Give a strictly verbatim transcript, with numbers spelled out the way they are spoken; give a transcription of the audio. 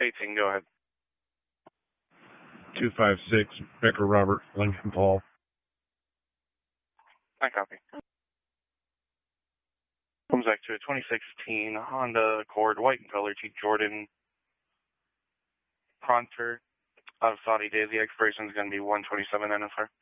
eighteen, go ahead. two five six, Becker Robert, Lincoln Paul. I copy. Comes back to a twenty sixteen Honda Accord, white in color, G Jordan Pronter out of Saudi Daisy. Expiration is going to be one twenty-seven N S R.